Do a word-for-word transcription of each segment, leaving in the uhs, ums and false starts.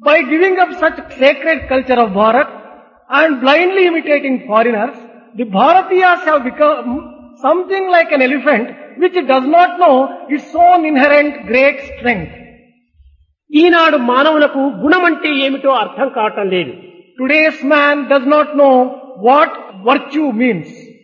By giving up such sacred culture of Bharat and blindly imitating foreigners, the Bharatiyas have become something like an elephant which does not know its own inherent great strength. ఈనాడు మానవులకు గుణం అంటే ఏమిటో అర్థం కావటం లేదు. Today's man does not know what virtue means.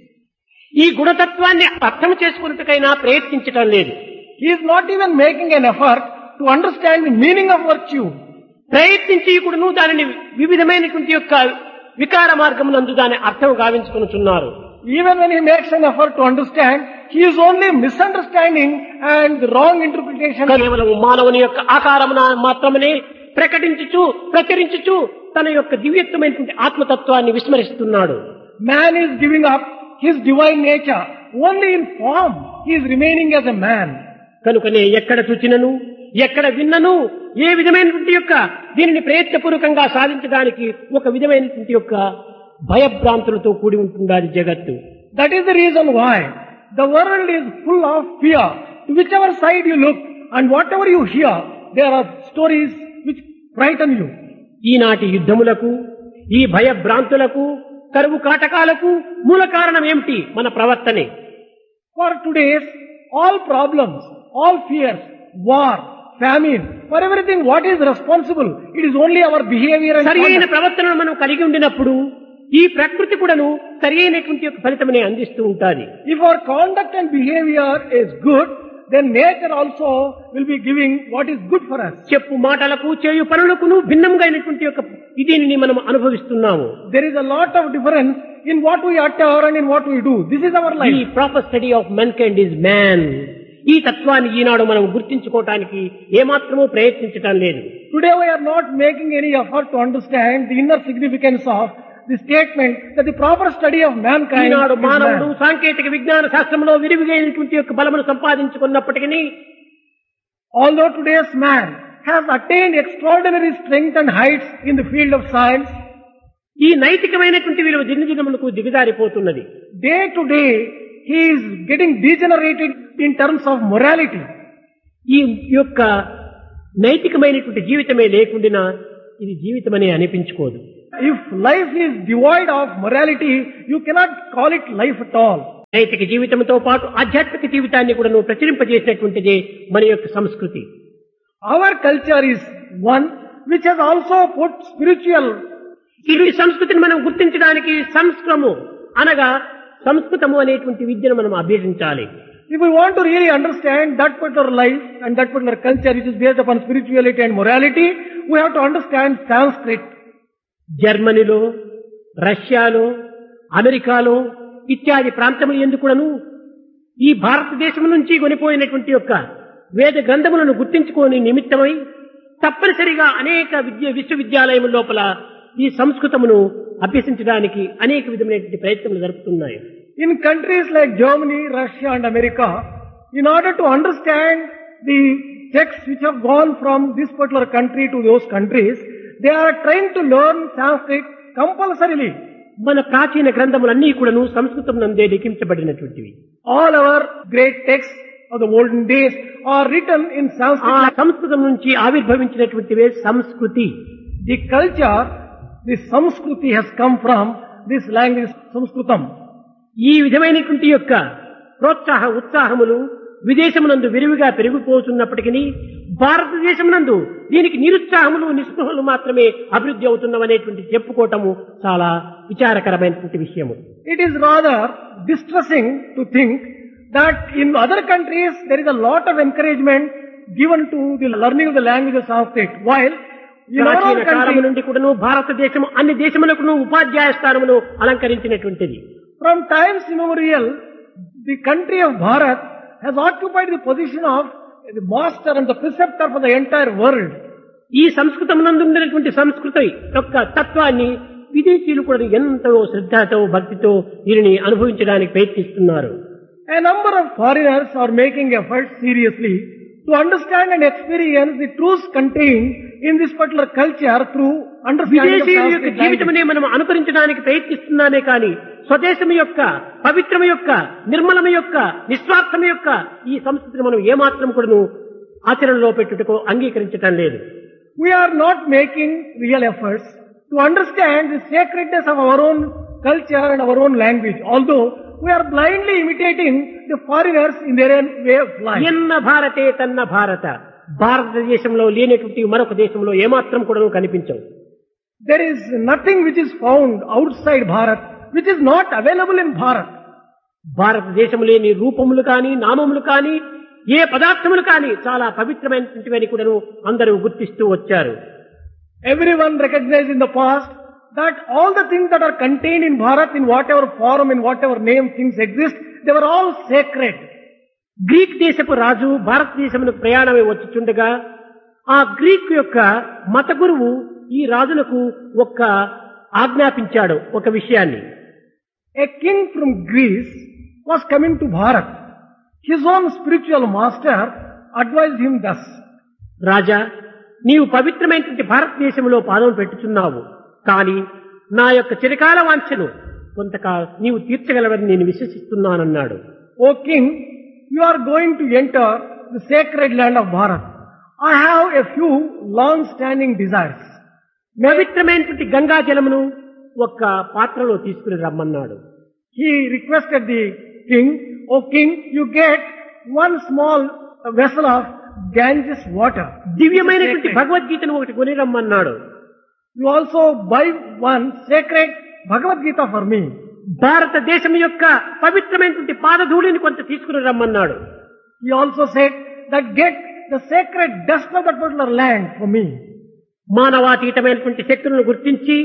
ఈ గుణతత్వాన్ని అర్థం చేసుకున్నట్టుకైనా ప్రయత్నించటం లేదు. He is not even making an effort to understand the meaning of virtue. ప్రయత్నించి కూడాను దానిని వివిధమైనటువంటి యొక్క వికార మార్గమునందు దాని అర్థం గావించుకొనుచున్నారు. Even when he makes an effort to understand, he is only misunderstanding and the wrong interpretation. కేవలం మానవుని యొక్క ఆకారమున మాత్రమే ప్రకటించుచు ప్రచురించుచు తన యొక్క దివ్యత్వమైనటువంటి ఆత్మతత్వాన్ని విస్మరిస్తున్నాడు. Man is giving up his divine nature only in form. He is remaining as a man. కనుకనే ఎక్కడ చూచినను ఎక్కడ విన్నను ఏ విధమైనటువంటి యొక్క దీనిని ప్రయత్నపూర్వకంగా సాధించడానికి ఒక విధమైనటువంటి యొక్క భయభ్రాంతులతో కూడి ఉంటుండాలి జగత్తు. That is the reason why the world is full of fear. To whichever side you look and whatever you hear, there are stories which frighten you. ఈనాటి యుద్ధములకు ఈ భయభ్రాంతులకు కరువు కాటకాలకు మూల కారణం ఏమిటి? మన ప్రవర్తనే. For today's all problems, all fears, war, famine, for everything what is responsible? It is only our behavior and సరి అయిన conduct. ప్రవర్తనను మనం కలిగి ఉండినప్పుడు ఈ ప్రకృతి కూడాను సరి అయినటువంటి యొక్క ఫలితమనే అందిస్తూ ఉంటాది. If our conduct and behavior is good, then nature also will be giving what is good for us. చెప్పు మాటలకు చేయు పనులకును భిన్నంగా అయినటువంటి యొక్క దీనిని మనం అనుభవిస్తున్నాము. There is a lot of difference in what we utter and in what we do. This is our ఈ life. Proper study of మెన్కైండ్ is man. ఈ తత్వాన్ని ఈనాడు మనం గుర్తించుకోవటానికి ఏమాత్రమూ ప్రయత్నించటం లేదు. Today we are not making any effort to understand the inner significance of the statement that the proper study of mankind Eenadu is మానవుడు man. సాంకేతిక విజ్ఞాన శాస్త్రంలో విరివిగైనటువంటి యొక్క బలమును సంపాదించుకున్నప్పటికీ Although today's man has attained extraordinary strength and heights in the field of science, ఈ నైతికమైనటువంటి విలువ దినదినములకు దిగజారిపోతున్నది. day to day he is getting degenerated in terms of morality. ఈ యొక్క నైతికమైనటువంటి జీవితమే లేకుండా ఇది జీవితమనే అనిపించుకోదు. If life is devoid of morality, you cannot call it life at all. నైతిక జీవితంతో పాటు ఆధ్యాత్మిక జీవితాన్ని కూడా నువ్వు ప్రచురింపజేసినటువంటిదే మన యొక్క సంస్కృతి. Our culture is one which has also put spiritual. ఈ సంస్కృతిని మనం గుర్తించడానికి సంస్కృతము అనగా సంస్కృతము అనేటువంటి విద్యను మనం అభ్యసించాలి. If we want to really understand that particular life and that particular culture which is based upon spirituality and morality, we have to understand Sanskrit. జర్మనీలో, రష్యాలో, అమెరికాలో ఇత్యాది ప్రాంతములు ఎందుకును ఈ భారతదేశం నుంచి కొనిపోయినటువంటి యొక్క వేద గ్రంథములను గుర్తించుకోని నిమిత్తమై తప్పనిసరిగా అనేక విద్య విశ్వవిద్యాలయముల లోపల ఈ సంస్కృతమును అభ్యసించడానికి అనేక విధమైనటువంటి ప్రయత్నములు జరుపుతున్నాయి. In countries like Germany, Russia and America, in order to understand the texts which have gone from this particular country to those countries, they are trying to learn Sanskrit compulsorily. మన ప్రాచీన గ్రంథములన్నీ కూడాను సంస్కృతం నందే లిఖించబడినటువంటివి. All our great texts of the olden days are written in ఆ Sanskrit. సంస్కృతం నుంచి ఆవిర్భవించినటువంటివే సంస్కృతి. The culture, the Samskruti has come from this language Sanskritam. ఈ విధమైనటువంటి యొక్క ప్రోత్సాహ ఉత్సాహములు విదేశమునందు విరివిగా పెరిగిపోతున్నప్పటికీ భారతదేశమునందు దీనికి నిరుత్సాహములు నిస్పృహలు మాత్రమే అభివృద్ధి అవుతున్నవనేటువంటి చెప్పుకోవటము చాలా విచారకరమైనటువంటి విషయము. It is rather distressing to think that in other countries there is a lot of encouragement given to the learning of the language of Sanskrit, while in our ప్రాచీన own కాలము country, నుండి కూడాను భారతదేశము అన్ని దేశములకు ఉపాధ్యాయ స్థానమును అలంకరించినటువంటిది. from times immemorial, the country of Bharat has occupied the position of the master and the preceptor for the entire world. ఈ సంస్కృతం నందు ఉన్నటువంటి సంస్కృతి యొక్క తత్వాన్ని విదేశీయులు కూడా ఎంతో శ్రద్ధతో భక్తితో దీనిని అనుభవించడానికి ప్రయత్నిస్తున్నారు. A number of foreigners are making efforts seriously to understand and experience the truths contained in this particular culture through understanding of విదేశీయుల యొక్క Sanskrit జీవితమనే language. మనం అనుకరించడానికి ప్రయత్నిస్తున్నామే కానీ స్వదేశం యొక్క పవిత్రము యొక్క నిర్మలము యొక్క నిస్వార్థము యొక్క ఈ సంస్కృతిని మనం ఏమాత్రం కూడాను ఆచరణలో పెట్టుటకు అంగీకరించటం లేదు. we are not making real efforts to understand the sacredness of our own culture and our own language, although we are blindly imitating the foreigners in their own way of life. ఎన్న భారతే తన్న భారత, భారతదేశంలో లేనటువంటి మరొక దేశంలో ఏమాత్రం కూడా కనిపించవు. There is nothing which is found outside Bharat which is not available in Bharat. భారతదేశం లేని రూపములు కానీ నామములు కానీ ఏ పదార్థములు కానీ చాలా పవిత్రమైనటువంటివని కూడా అందరూ గుర్తిస్తూ వచ్చారు. Everyone recognized in the past that all the things that are contained in Bharat, in whatever form, in whatever name things exist, they were all sacred. Greek దేశపు రాజు భారతదేశమునకు ప్రయాణమై వచ్చుచుండగా ఆ గ్రీక్ యొక్క మత గురువు ఈ రాజులకు ఒక్క ఆజ్ఞాపించాడు ఒక విషయాన్ని. A king from Greece was coming to Bharat. His own spiritual master advised him thus. రాజా, నీవు పవిత్రమైనటువంటి భారతదేశంలో పాదం పెట్టుచున్నావు, కానీ నా యొక్క చిరకాల వాంఛను కొంతకాలం నీవు తీర్చగలవని నేను విశ్వసిస్తున్నానన్నాడు. O king, you are going to enter the sacred land of Bharat. I have a few long-standing desires. పవిత్రమైనటువంటి గంగా జలమును ఒక్క పాత్రలో తీసుకుని రమ్మన్నాడు. He requested the king, O king, you get one small vessel of Ganges water. దివ్యమైనటువంటి భగవద్గీతను ఒకటి కొని రమ్మన్నాడు. You also buy one sacred Bhagavad Gita for me. భారతదేశం యొక్క పవిత్రమైనటువంటి పాదధూళిని కొంత తీసుకుని రమ్మన్నాడు. He also said that get the sacred dust of that particular land for me. మానవాతీతమైనటువంటి శక్తులను గుర్తించి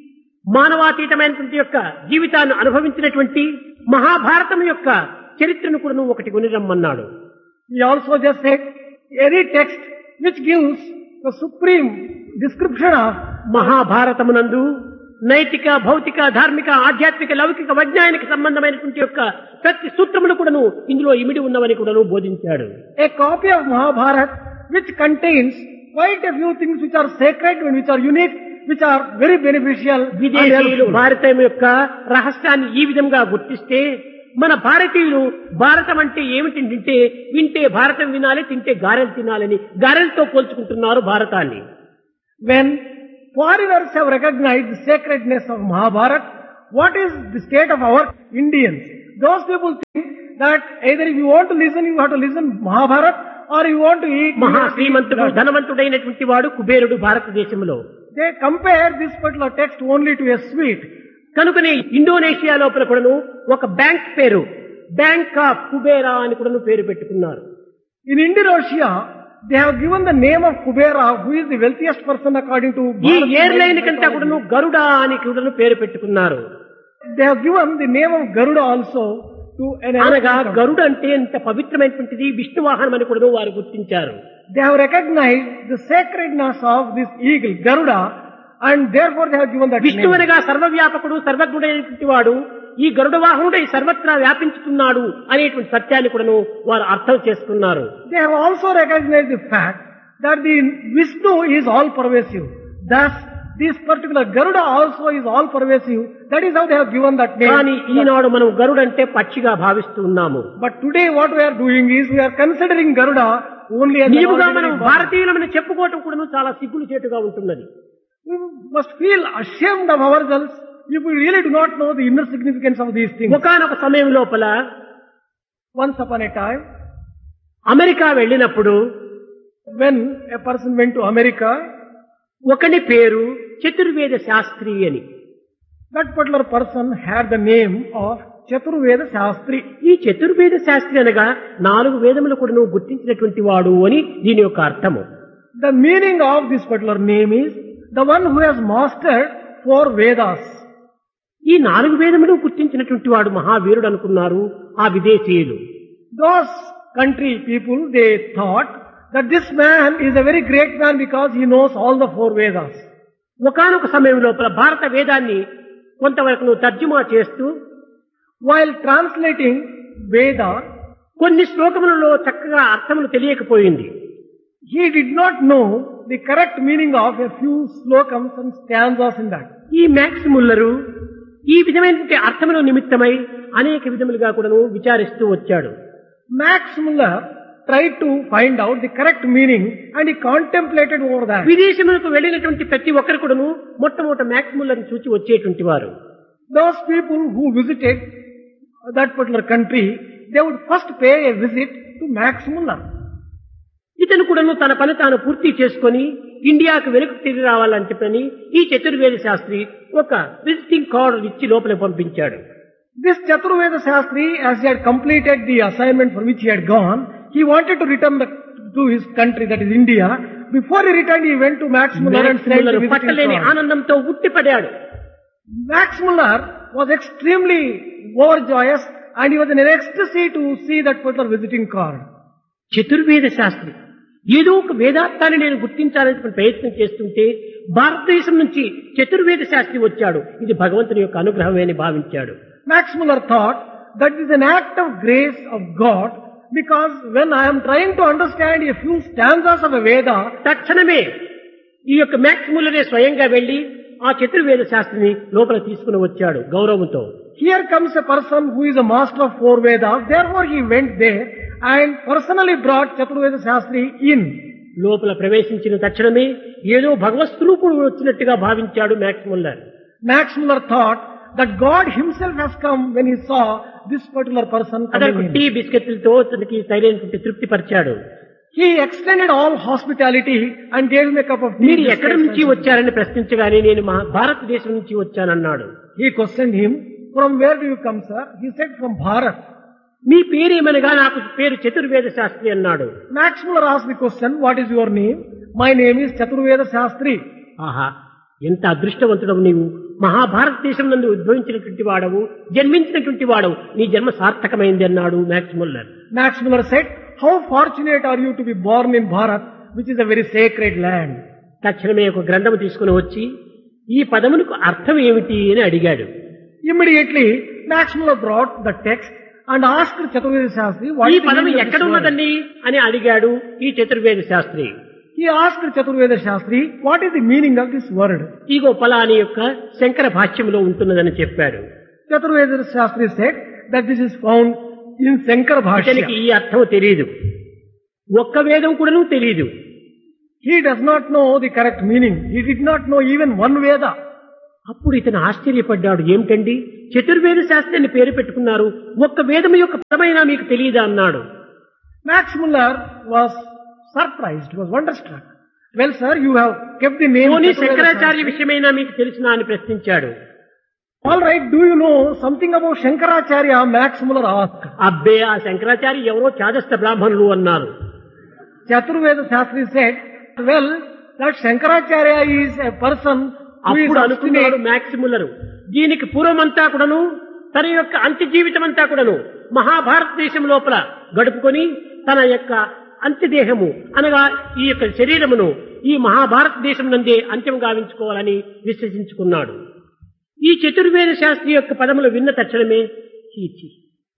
మానవాతీతమైనటువంటి యొక్క జీవితాన్ని అనుభవించినటువంటి మహాభారతం యొక్క చరిత్రను కూడా నువ్వు ఒకటి కొని రమ్మన్నాడు. He also just said any text which gives the supreme description of మహాభారతమునందు నైతిక భౌతిక ధార్మిక ఆధ్యాత్మిక లౌకిక వైజ్ఞానిక సంబంధమైనటువంటి యొక్క ప్రతి సూత్రములు కూడాను ఇందులో ఇమిడి ఉన్నవని కూడాను బోధించాడు. A copy of Mahabharata which contains quite a few things which are sacred and which are unique, which are very beneficial. విదేశీయులు భారతం యొక్క రహస్యాన్ని ఈ విధంగా గుర్తిస్తే మన భారతీయులు భారతం అంటే ఏమిటి తింటే వింటే భారతం వినాలి, తింటే గారెలు తినాలని గారెలతో పోల్చుకుంటున్నారు భారతాన్ని. When foreigners have recognized the sacredness of Mahabharata, what is the state of our Indians? Those people think that either if you want to listen, you have to listen Mahabharata, or you want to eat. మహా శ్రీమంతుడు ధనవంతుడైనటువంటి వాడు కుబేరుడు భారతదేశంలో. They compare this particular text only to a sweet. కనుకనే Indonesia లోపల కూడాను ఒక bank పేరు bank of Kubera అని కూడాను పేరు పెట్టుకున్నారు. In Indonesia, they have given the name of Kubera, who is the wealthiest person according to. ఈ ఎయిర్లైన్ కంటే కూడాను గరుడ అని కూడాను పేరు పెట్టుకున్నారు. They have given the name of Garuda also to an. అనగా గరుడ అంటే ఎంత పవిత్రమైనటువంటిది విష్ణు వాహనం అని కూడా వారు గుర్తించారు. They have recognized the sacredness of this eagle, Garuda, and therefore they have given that Vishnu name. అనగా సర్వవ్యాపకుడు సర్వజ్ఞుడైనటువంటి వాడు ఈ గరుడ వాహనుడై సర్వత్రా వ్యాపించుతున్నాడు అనేటువంటి సత్యాన్ని కూడాను వారు అర్థం చేసుకున్నారు. They have also recognized the fact that the Vishnu is all pervasive. Thus, this particular Garuda also is all pervasive. That is how they have given that name. కానీ ఈనాడు మనం గరుడ అంటే పక్షిగా భావిస్తూ ఉన్నాము. But today what we are doing is we are considering Garuda only as an నీవుగా మనం ordinary bird. భారతీయులమని చెప్పుకోవటం కూడా చాలా సిగ్గులు చేటుగా ఉంటున్నది. We must feel ashamed of ourselves if we really do not know the inner significance of these things. ఒకానొక సమయం లోపల Once upon a time, America వెళ్ళినప్పుడు when a person went to America, ఒకని పేరు చతుర్వేద శాస్త్రి అని. that particular person had the name of Chaturveda Shastri. ఈ చతుర్వేద శాస్త్రి అనగా నాలుగు వేదములు కూడా నువ్వు గుర్తించినటువంటి వాడు అని దీని యొక్క అర్థము. The meaning of this particular name is the one who has mastered four Vedas. ఈ నాలుగు వేదములు గుర్తించినటువంటి వాడు మహావీరుడు అనుకున్నారు ఆ విదేశీయులు. Those country people, they thought that this man is a very great man because he knows all the four Vedas. ఒకానొక సమయం లోపల భారత వేదాన్ని కొంతవరకు నువ్వు తర్జుమా చేస్తూ While translating Veda, కొన్ని శ్లోకములలో చక్కగా అర్థములు తెలియకపోయింది. he did not know the correct meaning of a few slokams and stanzas in that. ఈ మ్యాక్స్ ముల్లరు ఈ విధమైనటువంటి అర్థముల నిమిత్తమై అనేక విధములుగా కూడాను విచారిస్తూ వచ్చాడు. Max Muller tried to find out the correct meaning and he contemplated over that. విదేశములకు వెళ్ళినటువంటి ప్రతి ఒక్కరు కూడాను మొట్టమొదట మ్యాక్స్ ముల్లర్ని చూచి వచ్చేటువంటి వారు. Those people who visited that particular country, they would first pay a visit to Max Muller. ఇతను కూడాను తన పని తాను పూర్తి చేసుకొని ఇండియాకు వెనుక తిరిగి రావాలని చెప్పని ఈ చతుర్వేద శాస్త్రి ఒక విజిటింగ్ కార్డు ఇచ్చి లోపల పంపించాడు. This Chaturveda Shastri, as he had completed the assignment for which he had gone, he wanted to return the, to his country, that is India. Before he returned, he went to Max Muller and sent the visiting పట్టలేని card. ఆనందంతో ఉట్టిపడాడు. Max Muller was extremely overjoyous and he was in an ecstasy to see that particular visiting card. చతుర్వేద Sastry ఏదో ఒక వేదాంతాన్ని నేను గుర్తించాలని ప్రయత్నం చేస్తుంటే భారతదేశం నుంచి చతుర్వేద శాస్త్రి వచ్చాడు. ఇది భగవంతుని యొక్క అనుగ్రహమే అని భావించాడు. Max Muller thought that is an act of grace of God, because when I am trying to understand a few stanzas of a Veda, తక్షణమే ఈ యొక్క మ్యాక్స్ ముల్లరే స్వయంగా వెళ్లి ఆ చతుర్వేద శాస్త్రిని లోపల తీసుకుని వచ్చాడు గౌరవంతో. here comes a person who is a master of four Vedas, therefore he went there and personally brought Chaturveda Shastri in. లోపల ప్రవేశించిన తక్షణమే ఏదో భగవత్ స్వరూపుడు వచ్చినట్టుగా భావించాడు max Muller. Max Muller thought that God himself has come when he saw this particular person అతనికి coming tea in. బిస్కెట్లతో అతనికి సరైనటువంటి తృప్తి పరిచాడు. He extended all hospitality and gave him a cup of tea. మీరు ఎక్కడి నుంచి వచ్చారని ప్రశ్నించగానే నేను మా భారతదేశం నుంచి వచ్చానన్నాడు. He questioned him, from where do you come, sir? He said, from Bharat. మీ పేరేమనగా నాకు పేరు చతుర్వేద శాస్త్రి అన్నాడు. Max Muller asked the question, what is your name? My name is Chaturveda Shastri. ఆహా, ఎంత అదృష్టవంతుడవు నీవు, మహాభారతదేశం నందు ఉద్భవించినటువంటి వాడవు, జన్మించినటువంటి వాడవు, నీ జన్మ సార్థకమైంది అన్నాడు max Muller. Max Muller said, how fortunate are you to be born in Bharat, which is a very sacred land. తక్షణమే ఒక గ్రంథము తీసుకుని వచ్చి ఈ పదమునకు అర్థం ఏమిటి అని అడిగాడు. Immediately, Max Muller brought the text and asked Chaturveda Shastri, what ఈ is the పదము meaning of ఎక్కడ this word? ఉన్నదండి అని అడిగాడు ఈ చతుర్వేద Sastry. He asked Chaturveda Shastri, what is the meaning of this word? ఇగో ఫలాని యొక్క శంకర భాష్యంలో ఉంటున్నదని చెప్పాడు. Chaturveda Shastri said that this is found in Shankara ఇతనికి Bhashya. ఈ అర్థం తెలియదు, ఒక్క వేదం కూడాను తెలియదు. He does not know the correct meaning. He did not know even one Veda. అప్పుడు ఇతను ఆశ్చర్యపడ్డాడు. ఏమిటండి చతుర్వేద శాస్త్రి అని పేరు పెట్టుకున్నారు, ఒక్క వేదం యొక్క పదమైనా మీకు తెలియదా అన్నాడు. Max Muller was surprised, was wonderstruck. Well, sir, you have kept the name పోనీ Chaturveda శంకరాచార్య Shastri. విషయమైనా మీకు తెలిసినా అని ప్రశ్నించాడు. All right, do you know something about Shankaracharya? Max Muller asked. అబ్బే, ఆ శంకరాచార్య ఎవరో చాదస్త బ్రాహ్మణులు అన్నారు. Chaturveda Shastri said, well, that Shankaracharya is a person who is అప్పుడు అనుకున్నాడు obstinate. మ్యాక్స్ ముల్లరు, దీనికి పూర్వమంతా కూడాను తన యొక్క అంత్య జీవితం అంతా కూడాను మహాభారతదేశం లోపల గడుపుకొని తన యొక్క అంత్యదేహము అనగా ఈ యొక్క శరీరమును ఈ మహాభారతదేశం నందే అంత్యం గావించుకోవాలని విశ్వసించుకున్నాడు. ఈ చతుర్వేద శాస్త్రి యొక్క పదములు విన్న తక్షణమే చీచి,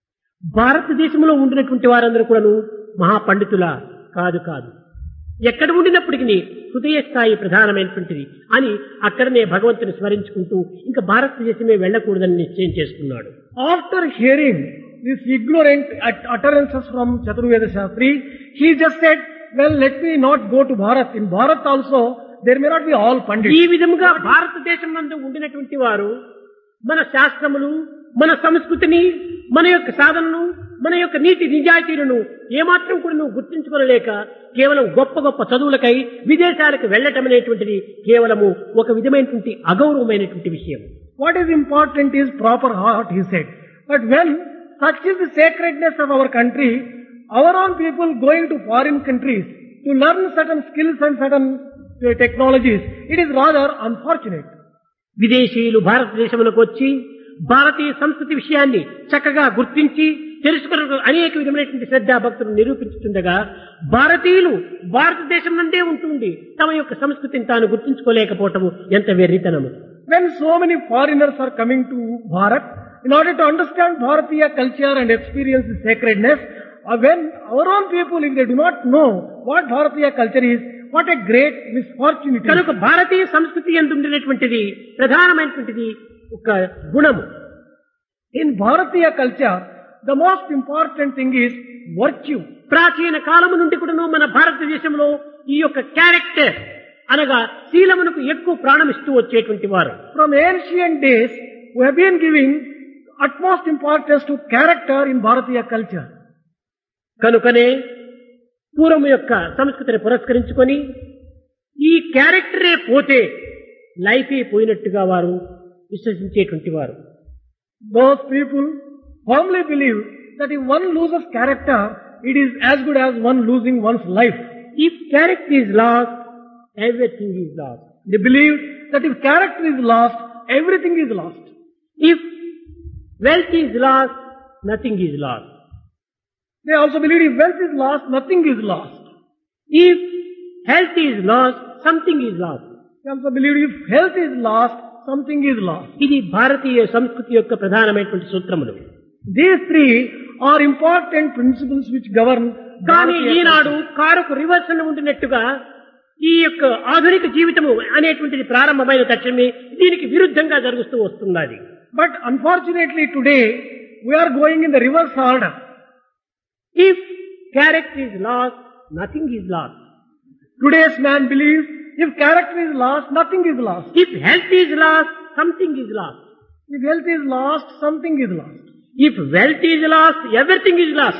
భారతదేశంలో ఉండినటువంటి వారందరూ కూడాను మహాపండితుల కాదు కాదు, ఎక్కడ ఉండినప్పటికీ హృదయ స్థాయి ప్రధానమైనటువంటిది అని అక్కడనే భగవంతుని స్మరించుకుంటూ ఇంకా భారతదేశమే వెళ్ళకూడదని నిశ్చయం చేసుకున్నాడు. After hearing these ignorant ut- utterances from Chaturveda Shastri, he just said, well, let me not go to Bharat. In Bharat also, there may not be all ఈ pandits. విధముగా భారతదేశం నందు ఉండినటువంటి వారు మన శాస్త్రములు, మన సంస్కృతిని, మన యొక్క సాధనను, మన యొక్క నీతి నిజాయితీలను ఏమాత్రం కూడా నువ్వు గుర్తించుకోలేక కేవలం గొప్ప గొప్ప చదువులకై విదేశాలకు వెళ్ళటం అనేటువంటిది కేవలము ఒక విధమైనటువంటి అగౌరవమైనటువంటి విషయం. What is important is proper heart, he said. But when such is the sacredness of our country, our own people going to foreign countries to learn certain skills and certain uh, technologies, it is rather unfortunate. విదేశీయులు భారతదేశంలోకి వచ్చి భారతీయ సంస్కృతి విషయాన్ని చక్కగా గుర్తించి తెలుసుకున్న అనేక విధమైనటువంటి శ్రద్ధా భక్తులు నిరూపించుతుండగా భారతీయులు భారతదేశం నుండే ఉంటుండి తమ యొక్క సంస్కృతిని తాను గుర్తించుకోలేకపోవటము ఎంత వెర్రితనము. When so many foreigners are coming to Bharat, in order to understand Bharatiya culture and experience the sacredness, uh, when our own people, if they do not know what Bharatiya culture is, what a great misfortune it is. కనుక భారతీయ సంస్కృతి యందు ఉండేటువంటిది ప్రధానమైనటువంటిది ఒక గుణము. In Bharatiya culture, the most important thing is virtue. ప్రాచీన కాలము నుండి కూడాను మన భారతదేశంలో ఈ యొక్క క్యారెక్టర్ అనగా శీలమునకు ఎక్కువ ప్రాణమిస్తూ వచ్చేటువంటి వారు. From ancient days, we have been giving utmost importance to character in Bharatiya culture. కనుకనే పూర్వం యొక్క సంస్కృతిని పురస్కరించుకొని ఈ క్యారెక్టరే పోతే లైఫే పోయినట్టుగా వారు విశ్వసించేటువంటి వారు. Those people firmly believe that if one loses character, it is as good as one losing one's life. If character is lost, everything is lost. They believe that if character is lost, everything is lost. If wealth is lost, nothing is lost. They also believe if wealth is lost, nothing is lost. If health is lost, something is lost. They also believe if health is lost, something is lost. ఇది భారతీయ సంస్కృతి యొక్క ప్రధానమైనటువంటి సూత్రములు. These three are important principles which govern. కానీ ఈనాడు కారుకు reverse అని ఉంటున్నట్టుగా ఈ యొక్క ఆధునిక జీవితము అనేటువంటిది ప్రారంభమైన తక్షణమే దీనికి విరుద్ధంగా జరుగుతూ వస్తున్నది. But unfortunately today we are going in the reverse order. If character is lost, nothing is lost. Today's man believes if character is lost, nothing is lost. If health is lost, something is lost. If health is lost, something is lost. If wealth is lost, everything is lost.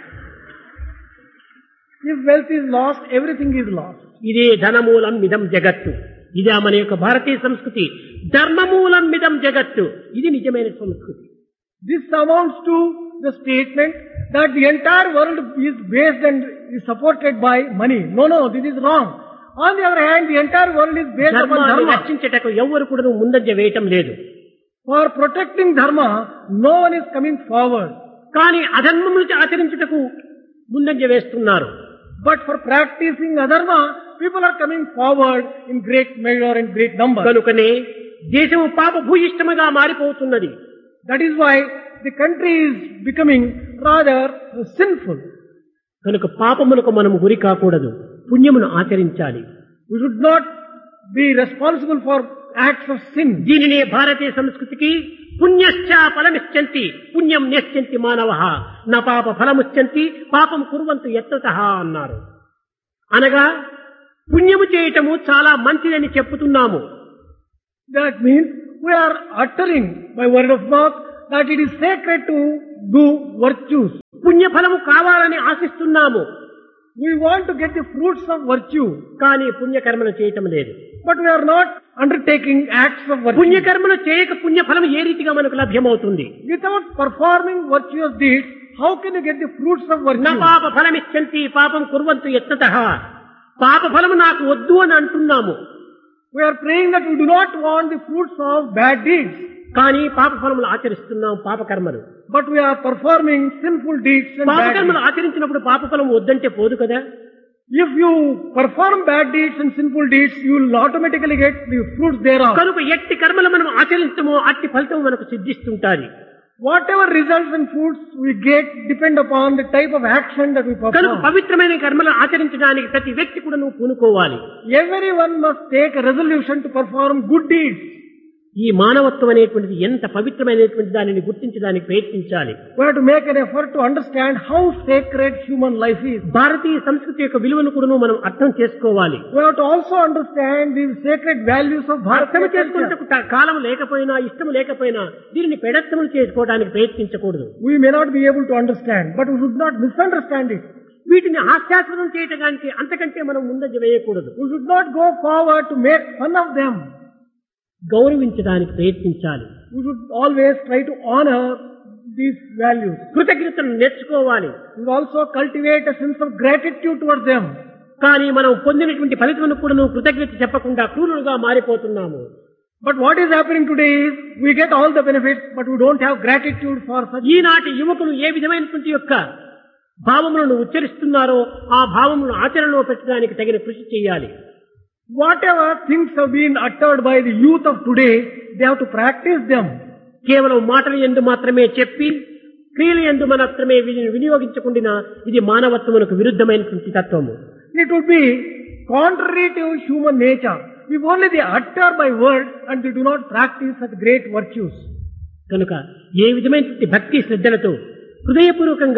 If wealth is lost, everything is lost. ఇదే ధనమూలం మిదం జగత్తు. ఇదే మన యొక్క భారతీయ సంస్కృతి. ధర్మమూలం మిదం జగత్తు. ఇది నిజమైన సంస్కృతి. This amounts to the statement that the entire world is based and is supported by money. No, no, this is wrong. On the other hand, the entire world is based upon ధర్మాన్ని dharma. రక్షించటకు ఎవరు కూడా ముందంజ వేయటం లేదు. For protecting dharma, no one is coming forward. కానీ అధర్మములు ఆచరించుటకు ముందంజ వేస్తున్నారు. But for practicing adharma, people are coming forward in great measure and great number. కనుకనే దేశము పాప భూయిష్టముగా మారిపోతున్నది. That is why the country is becoming rather sinful. కనుక పాపములకు మనము గురి కాకూడదు. పుణ్యమును ఆచరించాలి. We should not be responsible for acts of sin. దీనినే భారతీయ సంస్కృతికి పుణ్యశ్చ ఫలమిచ్చంతి పుణ్యం నేశ్చంతి మానవః న పాప ఫలముచ్చంతి పాపం కుర్వంతు యత్నతః అన్నారు. అనగా పుణ్యము చేయటము చాలా మంచిదని చెప్పుతున్నాము. That means we are uttering by word of mouth that it is sacred to do virtues. పుణ్య ఫలము కావాలని ఆశిస్తున్నాము. We want to get the fruits of virtue. కానీ పుణ్యకర్మలు చేయటం లేదు. But we are not undertaking acts of virtue. పుణ్యకర్మలు చేయక పుణ్యఫలం ఏ రీతిగా మనకు లభ్యమవుతుంది? Without performing virtuous deeds, how can you get the fruits of virtue? న పాప ఫలమిచ్చంతి పాపం కుర్వంతు యత్నతః. పాప ఫలము నాకు వద్దు అని అంటున్నాము. We are praying that we do not want the fruits of bad deeds. కానీ పాప ఫలములు ఆచరిస్తున్నాం పాపకర్మలు. But we are performing sinful deeds and bad పాపకర్మలు deeds. ఆచరించినప్పుడు పాపఫలం వద్దంటే పోదు కదా. If you perform bad deeds and sinful deeds, you will automatically get the fruits thereof. కనుక ఎట్టి కర్మలు మనం ఆచరిస్తామో అట్టి ఫలితం మనకు సిద్ధిస్తుంటాది. Whatever results and fruits we get depend upon the type of action that we కనుక perform. పవిత్రమైన కర్మలు ఆచరించడానికి ప్రతి వ్యక్తి కూడా నువ్వు పూనుకోవాలి. Everyone must take a resolution to perform good deeds. ఈ మానవత్వం అనేటువంటిది ఎంత పవిత్రమైనటువంటి దానిని గుర్తించడానికి ప్రయత్నించాలి. We have to make an effort to understand how sacred human life is. భారతీయ సంస్కృతి యొక్క విలువను కూడా మనం అర్థం చేసుకోవాలి. We have to also understand the sacred values of అర్థం Bharatiya culture. చేసుకుంటే కాలం లేకపోయినా ఇష్టం లేకపోయినా దీనిని పెడత్తములు చేసుకోవడానికి ప్రయత్నించకూడదు. We may not be able to understand, but we should not misunderstand it. వీటిని హాస్యాస్పదం చేయడానికి అంతకంటే మనం ముందంజ వేయకూడదు. We should not go forward to make fun of them. గౌరవించడానికి ప్రయత్నించాలి. We should always try to honor these values. కృతజ్ఞతను నేర్చుకోవాలి. We should also cultivate a sense of gratitude towards them. కానీ మనం పొందినటువంటి ఫలితమును కూడా నువ్వు కృతజ్ఞత చెప్పకుండా క్రూరులుగా మారిపోతున్నాము. But what is happening today is we get all the benefits, but we don't have gratitude for such. ఈనాటి యువకులు ఏ విధమైనటువంటి యొక్క భావములను ఉచ్చరిస్తున్నారో ఆ భావములను ఆచరణలో పెట్టడానికి తగిన కృషి చేయాలి. Whatever things have been uttered by the youth of today, they have to practice them. కేవలం మాటల యందు మాత్రమే చెప్పి క్రియల యందు మాత్రమే వినియోగించకుండా ఇది మానవత్వమునకు విరుద్ధమైనటువంటి తత్వము. It would be contrary to human nature if only they utter by word and they do not practice such great virtues. కనుక ఏ విధమైనటువంటి భక్తి శ్రద్ధలతో హృదయపూర్వకంగా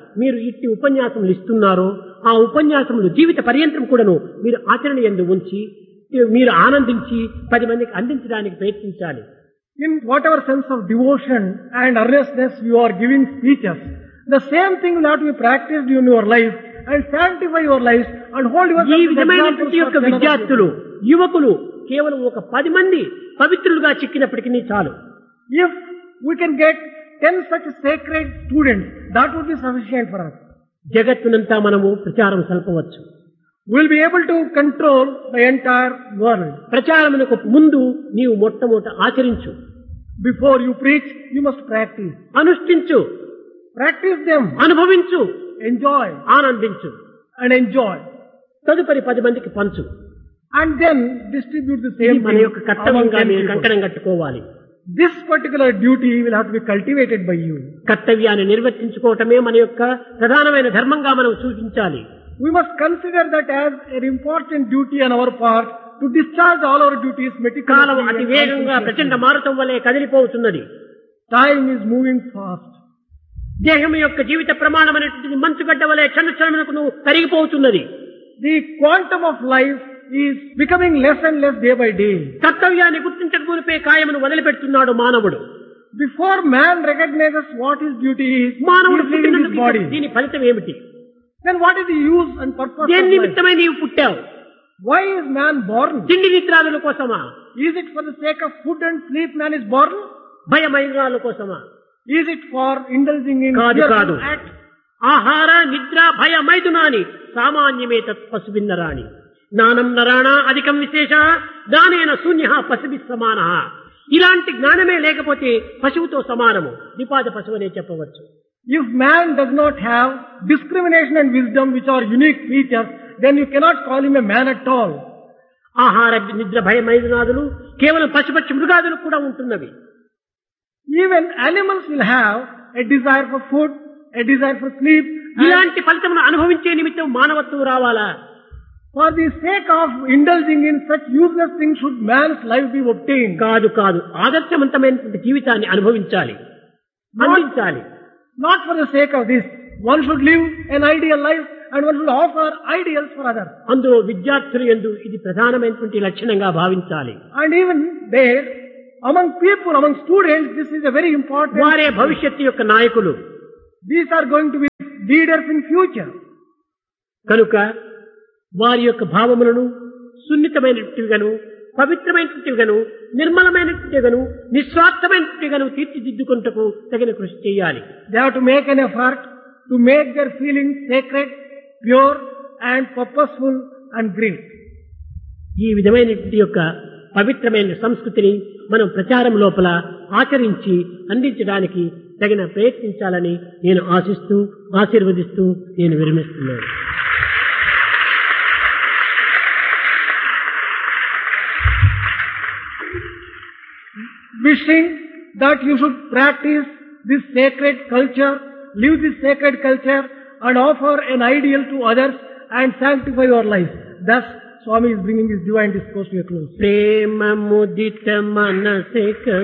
మీరు ఇట్టి ఉపన్యాసములు ఇస్తున్నారో ఆ ఉపన్యాసములు జీవిత పర్యంతం కూడాను మీరు ఆచరణ యందు ఉంచి మీరు ఆనందించి పది మందికి అందించడానికి ప్రయత్నించాలి. In whatever sense of devotion and earnestness you are giving speeches, the same thing will have to be practiced in your life and sanctify your lives and hold yourself ఈ as విధమైనటువంటి examples యొక్క for generosity. విద్యార్థులు యువకులు కేవలం ఒక పది మంది పవిత్రులుగా చిక్కినప్పటికీ చాలు. If we can get ten such sacred students, that would be sufficient for us. జగత్తునంతా మనము ప్రచారం సల్పవచ్చు. We will be able to control the entire world. ప్రచారమునకు ముందు నీవు మొట్టమొదట ఆచరించు, Before you preach, you must practice. అనుష్ఠించు, Practice them, అనుభవించు, enjoy ఆనందించు. and enjoy. తదుపరి పది మందికి పంచు. And then distribute the ఇది same మన thing యొక్క among కర్తవ్యంగా ten మీరు people. కంకణం కట్టుకోవాలి. This particular duty will have to be cultivated by you. కర్తవ్యాన్ని నిర్వర్తించుకోవటమే మన యొక్క ప్రధానమైన ధర్మంగా మనం సూచించాలి. We must consider that as an important duty on our part to discharge all our duties column meticulously. అతి and వేగంగా ప్రచండ conscientiously. మారుతం వలె కదిలిపోతున్నది. Time is moving fast. దేహం యొక్క జీవిత ప్రమాణం అనేటువంటిది మంచుగడ్డ వలె క్షణక్షణమునకు కరిగిపోతున్నది. The quantum of life is becoming less and less day by day. కర్తవ్యాన్ని గుర్తించకూరిపే కాయమును వదిలిపెడుతున్నాడు మానవుడు. Before man recognizes what his duty is, he మానవుడు is leaving his పుట్టినందుకు body. దీని ఫలితం ఏమిటి? Then what is the use and purpose దేని of life? నిమిత్తమై నీవు పుట్టావు? Why is man born? తిండి నిద్రాదుల కోసమా? Is it for the sake of food and sleep man is born? భయమైనాల కోసమా? Is it for indulging in కాదు fearful కాదు. act? ఆహార నిద్ర భయ మైదునాని సామాన్యమే తత్ పశుభిన్నరాణి జ్ఞానం నరాణ అధికం విశేష దానేన శూన్య పశుభి సమాన. ఇలాంటి జ్ఞానమే లేకపోతే పశువుతో సమానము, నిపాద పశువు అనే చెప్పవచ్చు. If man does not have discrimination and wisdom, which are unique features, then you cannot call him a man at all. ఆహార నిద్ర భయ మైదునాదులు కేవలం పశుపక్షి మృగాదులు కూడా ఉంటున్నవి. Even animals will have a desire for food, a desire for sleep. and ఇలాంటి ఫలితమును అనుభవించే నిమిత్తం మానవత్వం రావాలా? For the sake of indulging in such useless things should man's life be obtained. కాదు కాదు, ఆదర్శవంతమైనటువంటి జీవితాన్ని అనుభవించాలి, అందించాలి. Not for the sake of this. One should live an ideal life and one should offer ideals for others. అందులో విద్యార్థులు యందు ఇది ప్రధానమైనటువంటి లక్షణంగా భావించాలి. And even there, among people, among students, this is a very important. వారే భవిష్యత్తు యొక్క నాయకులు. These are going to be leaders in future. కనుక వారి యొక్క భావములను సున్నితమైనట్టుగాను పవిత్రమైనట్టుగాను నిర్మలమైనట్టుగాను నిస్వార్థమైనట్టుగాను తీర్చిదిద్దుకుంటకు తగిన కృషి చేయాలి. They have to make an effort to make their feelings sacred, pure and purposeful and great. ఈ విధమైనటువంటి యొక్క పవిత్రమైన సంస్కృతిని మనం ప్రచారం లోపల ఆచరించి అందించడానికి తగిన ప్రయత్నించాలని నేను ఆశిస్తూ ఆశీర్వదిస్తూ నేను విరమిస్తున్నాను. Wishing that you should practice this sacred culture, live this sacred culture and offer an ideal to others and sanctify your life. Thus, Swami is bringing his divine discourse to a close. ప్రేమ ముదిత మనసే